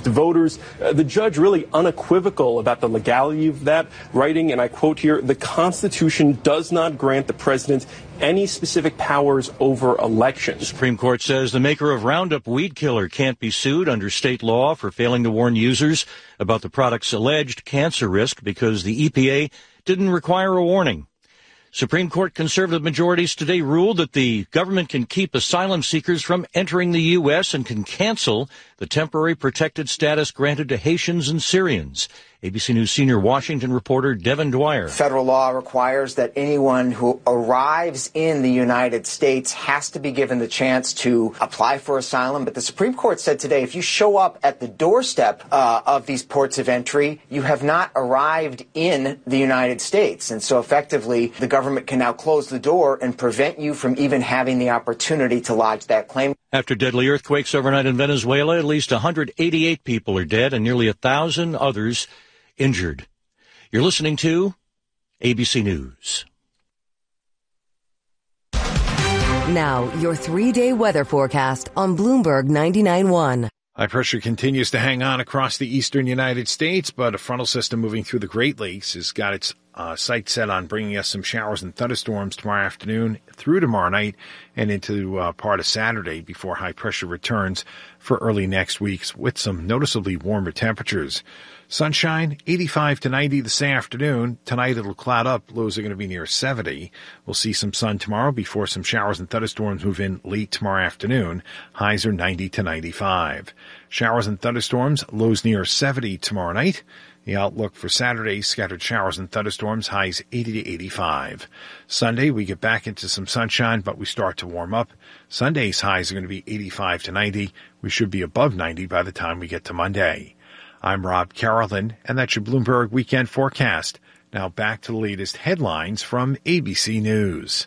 to voters. The judge really unequivocal about the legality of that, writing, and I quote here, "The Constitution does not grant the president any specific powers over elections." The Supreme Court says the maker of Roundup weed killer can't be sued under state law for failing to warn users about the product's alleged cancer risk because the EPA didn't require a warning. Supreme Court conservative majorities today ruled that the government can keep asylum seekers from entering the U.S. and can cancel the temporary protected status granted to Haitians and Syrians. ABC News senior Washington reporter Devin Dwyer. Federal law requires that anyone who arrives in the United States has to be given the chance to apply for asylum. But the Supreme Court said today, if you show up at the doorstep of these ports of entry, you have not arrived in the United States. And so effectively, the government can now close the door and prevent you from even having the opportunity to lodge that claim. After deadly earthquakes overnight in Venezuela, at least 188 people are dead and nearly 1,000 others injured. You're listening to ABC News. Now, your 3-day weather forecast on Bloomberg 99.1. High pressure continues to hang on across the eastern United States, but a frontal system moving through the Great Lakes has got its sights set on bringing us some showers and thunderstorms tomorrow afternoon through tomorrow night and into part of Saturday before high pressure returns for early next week with some noticeably warmer temperatures. Sunshine, 85 to 90 this afternoon. Tonight it'll cloud up. Lows are going to be near 70. We'll see some sun tomorrow before some showers and thunderstorms move in late tomorrow afternoon. Highs are 90 to 95. Showers and thunderstorms, lows near 70 tomorrow night. The outlook for Saturday, scattered showers and thunderstorms, highs 80 to 85. Sunday, we get back into some sunshine, but we start to warm up. Sunday's highs are going to be 85 to 90. We should be above 90 by the time we get to Monday. I'm Rob Carolyn, and that's your Bloomberg Weekend Forecast. Now back to the latest headlines from ABC News.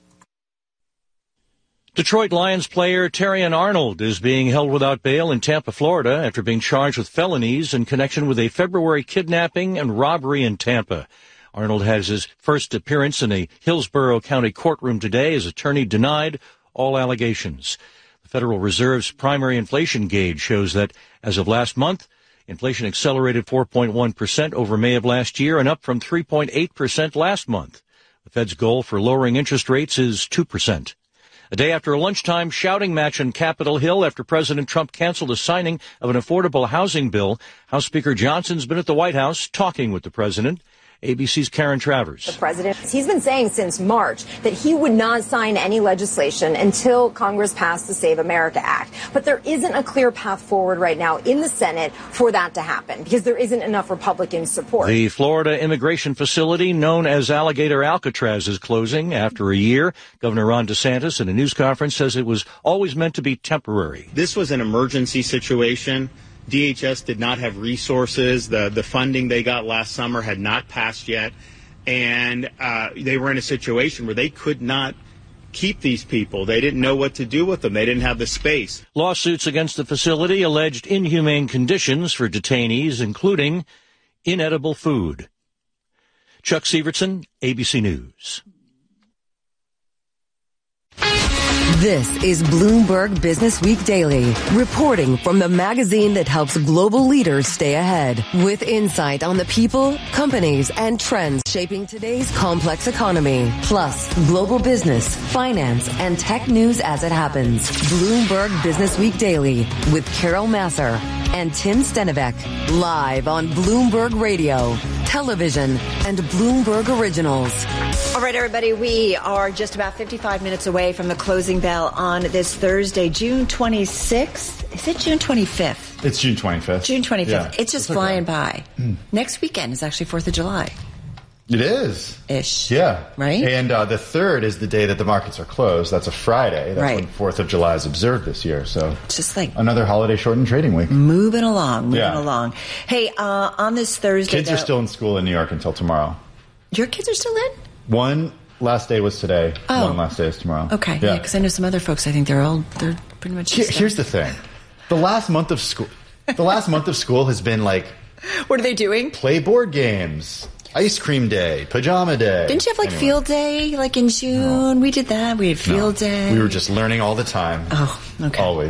Detroit Lions player Terrion Arnold is being held without bail in Tampa, Florida, after being charged with felonies in connection with a February kidnapping and robbery in Tampa. Arnold has his first appearance in a Hillsborough County courtroom today. His attorney denied all allegations. The Federal Reserve's primary inflation gauge shows that as of last month, inflation accelerated 4.1% over May of last year and up from 3.8% last month. The Fed's goal for lowering interest rates is 2%. A day after a lunchtime shouting match on Capitol Hill after President Trump canceled the signing of an affordable housing bill, House Speaker Johnson's been at the White House talking with the president. ABC's Karen Travers. The president, he's been saying since March that he would not sign any legislation until Congress passed the Save America Act. But there isn't a clear path forward right now in the Senate for that to happen because there isn't enough Republican support. The Florida immigration facility known as Alligator Alcatraz is closing after a year. Governor Ron DeSantis in a news conference says it was always meant to be temporary. This was an emergency situation. DHS did not have resources. The funding they got last summer had not passed yet. And they were in a situation where they could not keep these people. They didn't know what to do with them. They didn't have the space. Lawsuits against the facility alleged inhumane conditions for detainees, including inedible food. Chuck Severson, ABC News. This is Bloomberg Business Week Daily, reporting from the magazine that helps global leaders stay ahead, with insight on the people, companies, and trends shaping today's complex economy, plus global business, finance, and tech news as it happens. Bloomberg Business Week Daily with Carol Masser and Tim Stenivek, live on Bloomberg Radio, television, and Bloomberg Originals. All right, everybody, we are just about 55 minutes away from the closing bell on this Thursday, June 26th. Is it June 25th? It's June 25th. June 25th. Yeah. It's just flying by. Next weekend is actually 4th of July. It is. Ish. Yeah. Right? And the 3rd is the day that the markets are closed. That's a Friday. That's when 4th of July is observed this year. So just like another holiday shortened trading week. Moving along. Hey, on this Thursday. Kids are still in school in New York until tomorrow. Your kids are still in? One last day was today. One last day is tomorrow. Okay. Yeah, because I know some other folks, I think they're pretty much. Here's the thing. The last month of school has been like. What are they doing? Play board games. Ice cream day, pajama day. Didn't you have field day in June? No. We did that. We had field day. We were just learning all the time. Oh, okay. Always.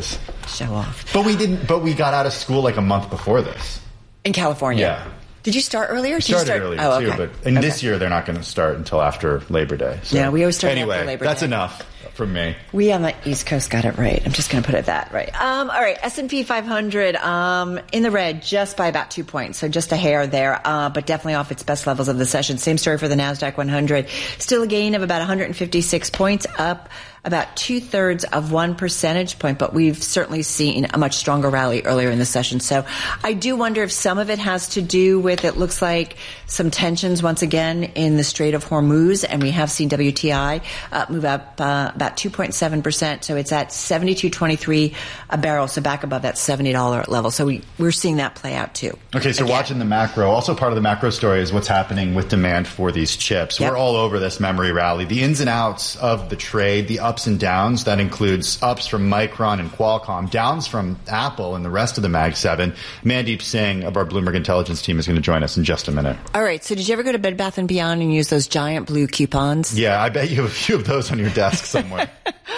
Show off. But we got out of school like a month before this. In California? Yeah. Did you start earlier? Started earlier, too. But this year, they're not going to start until after Labor Day. So. Yeah, we always start after Labor Day. That's enough from me. We on the East Coast got it right. I'm just going to put it that right. All right, S&P 500 in the red just by about 2 points, so just a hair there, but definitely off its best levels of the session. Same story for the NASDAQ 100. Still a gain of about 156 points, up about 2/3 of 1 percentage point, but we've certainly seen a much stronger rally earlier in the session. So I do wonder if some of it has to do with, it looks like, some tensions once again in the Strait of Hormuz, and we have seen WTI move up about 2.7%, so it's at $72.23 a barrel, so back above that $70 level. So we're seeing that play out too. Okay, so watching the macro, also part of the macro story is what's happening with demand for these chips. Yep. We're all over this memory rally. The ins and outs of the trade, the ups and downs, that includes ups from Micron and Qualcomm, downs from Apple and the rest of the Mag 7. Mandeep Singh of our Bloomberg Intelligence team is going to join us in just a minute. All right, so did you ever go to Bed Bath & Beyond and use those giant blue coupons? Yeah, I bet you have a few of those on your desk somewhere.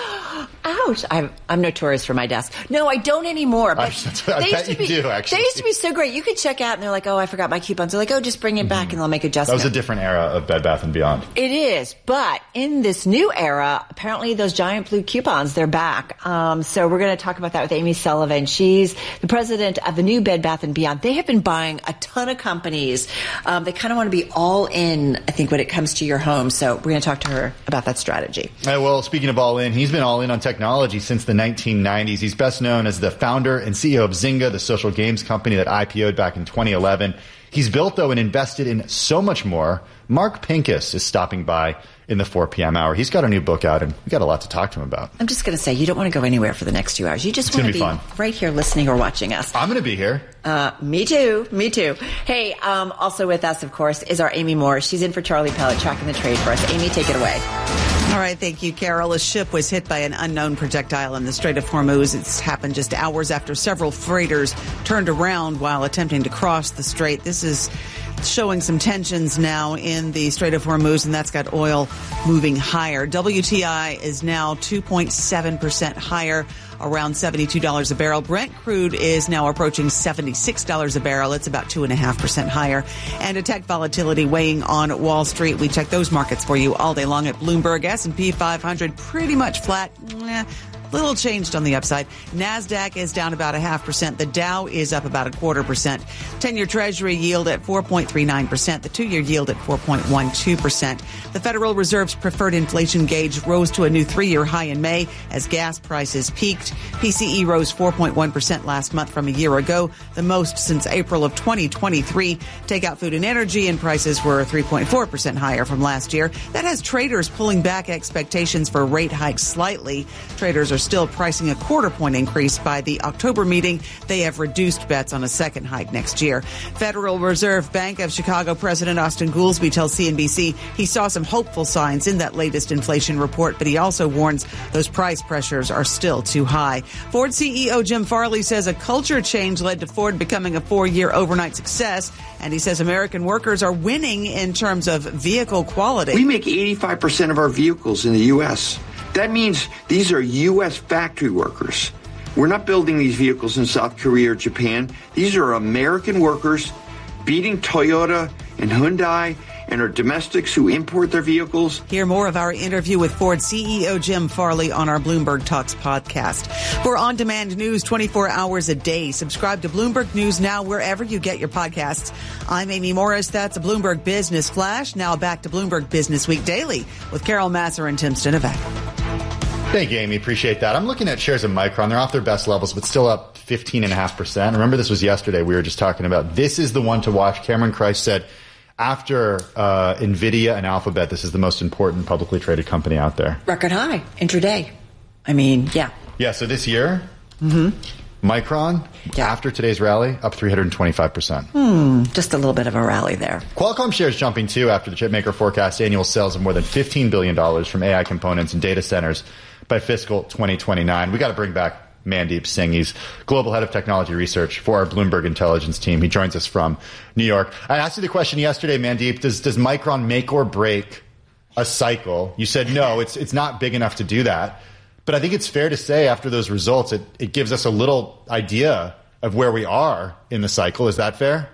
Ouch. I'm notorious for my desk. No, I don't anymore. But I bet you do, actually. They used to be so great. You could check out and they're like, oh, I forgot my coupons. They're like, oh, just bring it back and they'll make adjustments. That was a different era of Bed Bath & Beyond. It is. But in this new era, apparently those giant blue coupons, they're back. So we're going to talk about that with Amy Sullivan. She's the president of the new Bed Bath & Beyond. They have been buying a ton of companies. They kind of want to be all in, I think, when it comes to your home. So we're going to talk to her about that strategy. Well, speaking of all in, he's been all in on technology since the 1990s. He's best known as the founder and CEO of Zynga, the social games company that IPO'd back in 2011. He's built, though, and invested in so much more. Mark Pincus is stopping by in the 4 p.m. hour. He's got a new book out, and we got a lot to talk to him about. I'm just going to say, you don't want to go anywhere for the next 2 hours. You just want to be right here listening or watching us. I'm going to be here. Me too. Hey, also with us, of course, is our Amy Moore. She's in for Charlie Pellet, tracking the trade for us. Amy, take it away. All right, thank you, Carol. A ship was hit by an unknown projectile in the Strait of Hormuz. It's happened just hours after several freighters turned around while attempting to cross the strait. This is showing some tensions now in the Strait of Hormuz, and that's got oil moving higher. WTI is now 2.7% higher, around $72 a barrel. Brent crude is now approaching $76 a barrel. It's about 2.5% higher. And a tech volatility weighing on Wall Street. We check those markets for you all day long at Bloomberg. S&P 500 pretty much flat. Little changed on the upside. NASDAQ is down about 0.5%. The Dow is up about 0.25%. 10-year Treasury yield at 4.39%. The 2-year yield at 4.12%. The Federal Reserve's preferred inflation gauge rose to a new 3-year high in May as gas prices peaked. PCE rose 4.1% last month from a year ago, the most since April of 2023. Takeout food and energy and prices were 3.4% higher from last year. That has traders pulling back expectations for rate hikes slightly. Traders are still pricing a 0.25 point increase by the October meeting. They have reduced bets on a second hike next year. Federal Reserve Bank of Chicago President Austin Goolsbee tells CNBC he saw some hopeful signs in that latest inflation report, but he also warns those price pressures are still too high. Ford CEO Jim Farley says a culture change led to Ford becoming a 4-year overnight success, and he says American workers are winning in terms of vehicle quality. We make 85% of our vehicles in the U.S. That means these are U.S. factory workers. We're not building these vehicles in South Korea or Japan. These are American workers beating Toyota and Hyundai and our domestics who import their vehicles. Hear more of our interview with Ford CEO Jim Farley on our Bloomberg Talks podcast. For on-demand news 24 hours a day, subscribe to Bloomberg News Now wherever you get your podcasts. I'm Amy Morris. That's a Bloomberg Business Flash. Now back to Bloomberg Business Week Daily with Carol Masser and Tim Stinovec. Thank you, Amy. Appreciate that. I'm looking at shares of Micron. They're off their best levels, but still up 15.5%. Remember, this was yesterday. We were just talking about this is the one to watch. Cameron Christ said after NVIDIA and Alphabet, this is the most important publicly traded company out there. Record high, intraday. I mean, yeah. Yeah, so this year, Micron, after today's rally, up 325%. Just a little bit of a rally there. Qualcomm shares jumping, too, after the chipmaker forecasts annual sales of more than $15 billion from AI components and data centers by fiscal 2029. We got to bring back Mandeep Singh. He's global head of technology research for our Bloomberg Intelligence team. He joins us from New York. I asked you the question yesterday, Mandeep. Does Micron make or break a cycle? You said no, it's not big enough to do that. But I think it's fair to say after those results, it gives us a little idea of where we are in the cycle. Is that fair?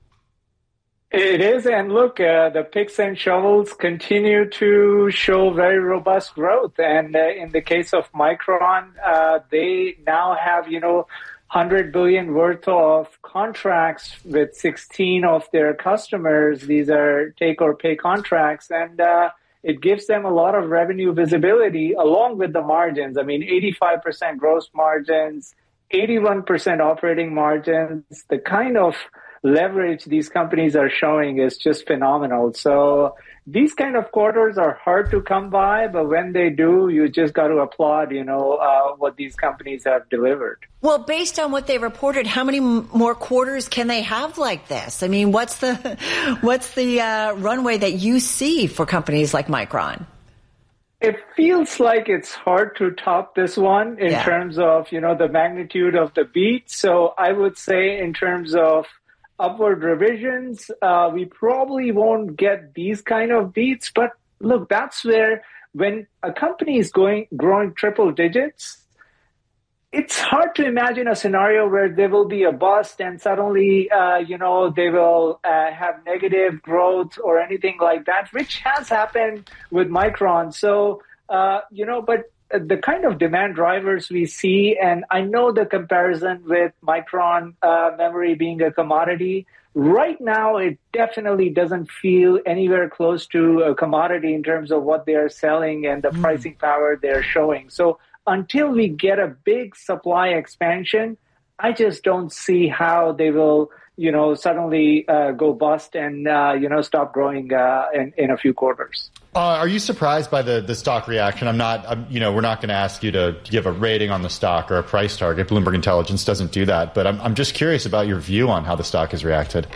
It is. And look, the picks and shovels continue to show very robust growth. And in the case of Micron, they now have, $100 billion worth of contracts with 16 of their customers. These are take or pay contracts. And it gives them a lot of revenue visibility along with the margins. I mean, 85% gross margins, 81% operating margins. The kind of leverage these companies are showing is just phenomenal. So these kind of quarters are hard to come by, but when they do, you just got to applaud, what these companies have delivered. Well, based on what they reported, how many more quarters can they have like this? I mean, what's the runway that you see for companies like Micron? It feels like it's hard to top this one in terms of, the magnitude of the beat. So I would say in terms of upward revisions, we probably won't get these kind of beats. But look, that's where when a company is growing triple digits, it's hard to imagine a scenario where there will be a bust and suddenly, they will have negative growth or anything like that, which has happened with Micron. So, but the kind of demand drivers we see, and I know the comparison with Micron memory being a commodity, right now it definitely doesn't feel anywhere close to a commodity in terms of what they are selling and the pricing power they're showing. So until we get a big supply expansion, I just don't see how they will, suddenly go bust and, stop growing in a few quarters. Are you surprised by the stock reaction? we're not going to ask you to give a rating on the stock or a price target. Bloomberg Intelligence doesn't do that. But I'm just curious about your view on how the stock has reacted.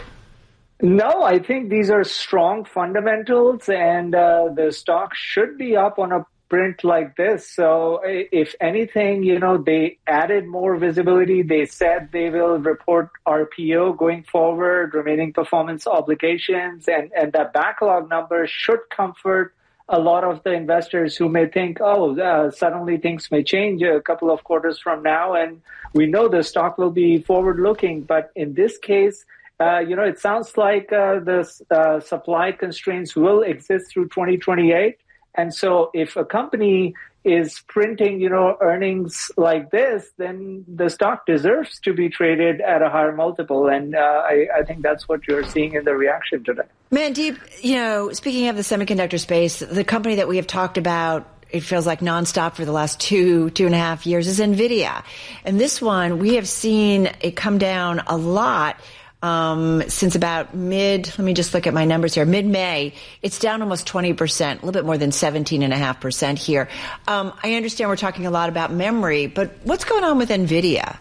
No, I think these are strong fundamentals, and the stock should be up on a print like this. So if anything, they added more visibility. They said they will report RPO going forward, remaining performance obligations, and that backlog number should comfort a lot of the investors who may think, suddenly things may change a couple of quarters from now. And we know the stock will be forward looking. But in this case, it sounds like the supply constraints will exist through 2028. And so if a company is printing, earnings like this, then the stock deserves to be traded at a higher multiple. And I think that's what you're seeing in the reaction today. Mandeep, speaking of the semiconductor space, the company that we have talked about, it feels like nonstop for the last two and a half years, is NVIDIA. And this one, we have seen it come down a lot. Since about let me just look at my numbers here, mid-May, it's down almost 20%, a little bit more than 17.5% here. I understand we're talking a lot about memory, but what's going on with NVIDIA?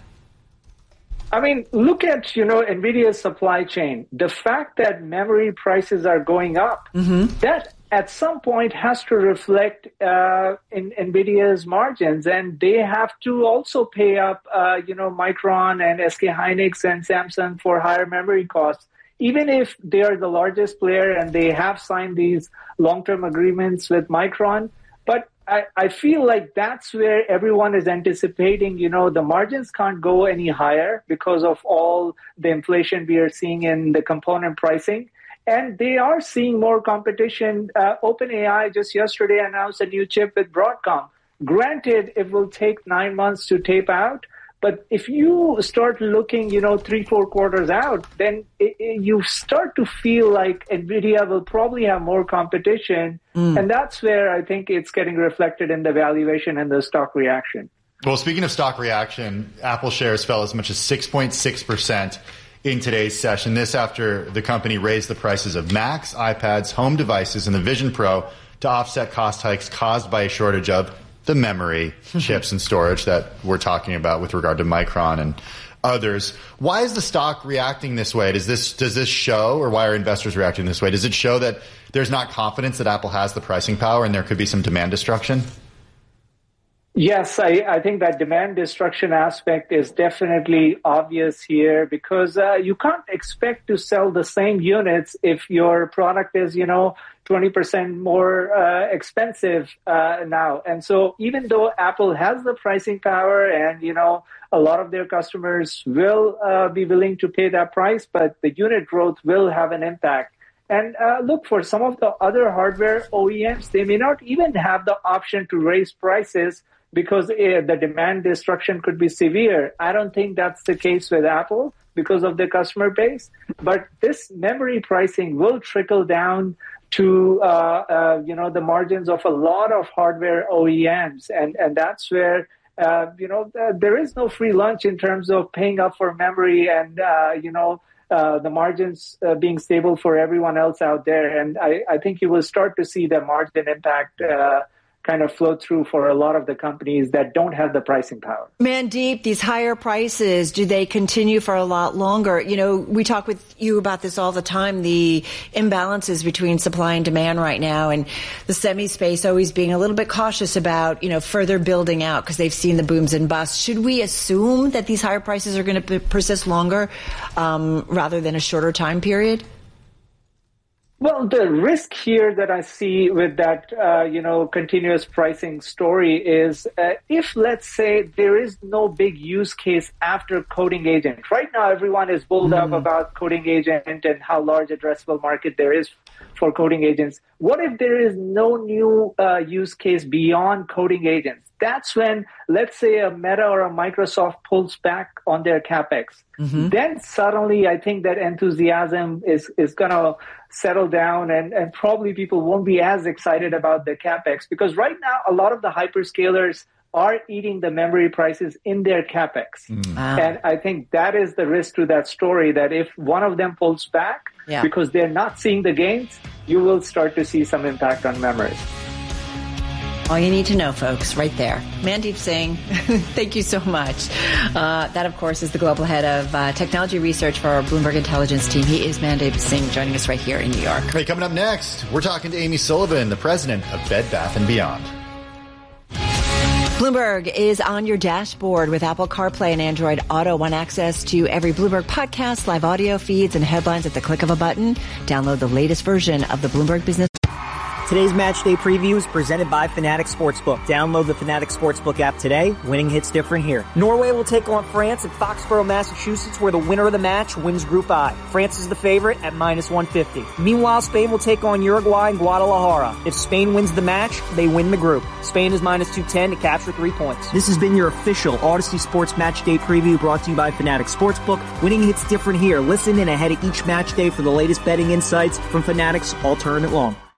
I mean, look at, NVIDIA's supply chain. The fact that memory prices are going up, that at some point has to reflect in NVIDIA's margins, and they have to also pay up, Micron and SK Hynix and Samsung for higher memory costs. Even if they are the largest player and they have signed these long-term agreements with Micron, but I feel like that's where everyone is anticipating, the margins can't go any higher because of all the inflation we are seeing in the component pricing. And they are seeing more competition. OpenAI just yesterday announced a new chip with Broadcom. Granted, it will take 9 months to tape out. But if you start looking, 3-4 quarters out, then you start to feel like NVIDIA will probably have more competition. And that's where I think it's getting reflected in the valuation and the stock reaction. Well, speaking of stock reaction, Apple shares fell as much as 6.6% in today's session. This after the company raised the prices of Macs, iPads, home devices, and the Vision Pro to offset cost hikes caused by a shortage of the memory, chips, and storage that we're talking about with regard to Micron and others. Why is the stock reacting this way? Does this show, or why are investors reacting this way? Does it show that there's not confidence that Apple has the pricing power and there could be some demand destruction? Yes, I think that demand destruction aspect is definitely obvious here because you can't expect to sell the same units if your product is, 20% more expensive now. And so even though Apple has the pricing power and, a lot of their customers will be willing to pay that price, but the unit growth will have an impact. And look, for some of the other hardware OEMs, they may not even have the option to raise prices because the demand destruction could be severe. I don't think that's the case with Apple because of their customer base. But this memory pricing will trickle down to, the margins of a lot of hardware OEMs. And that's where, there is no free lunch in terms of paying up for memory and, the margins being stable for everyone else out there. And I think you will start to see the margin impact kind of flow through for a lot of the companies that don't have the pricing power. Mandeep, these higher prices, do they continue for a lot longer? We talk with you about this all the time, the imbalances between supply and demand right now, and the semi space always being a little bit cautious about, further building out because they've seen the booms and busts. Should we assume that these higher prices are going to persist longer rather than a shorter time period? Well, the risk here that I see with that, continuous pricing story is if, let's say, there is no big use case after coding agent. Right now, everyone is bulled up about coding agent and how large addressable market there is for coding agents. What if there is no new use case beyond coding agents? That's when, let's say, a Meta or a Microsoft pulls back on their CapEx. Then suddenly I think that enthusiasm is going to settle down and probably people won't be as excited about the CapEx because right now a lot of the hyperscalers are eating the memory prices in their CapEx. And I think that is the risk to that story, that if one of them pulls back because they're not seeing the gains, you will start to see some impact on memory. All you need to know, folks, right there. Mandeep Singh, thank you so much. That, of course, is the global head of technology research for our Bloomberg Intelligence team. He is Mandeep Singh, joining us right here in New York. Hey, coming up next, we're talking to Amy Sullivan, the president of Bed Bath & Beyond. Bloomberg is on your dashboard with Apple CarPlay and Android Auto. Want access to every Bloomberg podcast, live audio feeds, and headlines at the click of a button? Download the latest version of the Bloomberg Business. Today's match day preview is presented by Fanatics Sportsbook. Download the Fanatics Sportsbook app today. Winning hits different here. Norway will take on France at Foxborough, Massachusetts, where the winner of the match wins Group I. France is the favorite at -150. Meanwhile, Spain will take on Uruguay in Guadalajara. If Spain wins the match, they win the group. Spain is -210 to capture 3 points. This has been your official Odyssey Sports Match Day preview brought to you by Fanatics Sportsbook. Winning hits different here. Listen in ahead of each match day for the latest betting insights from Fanatics all tournament long.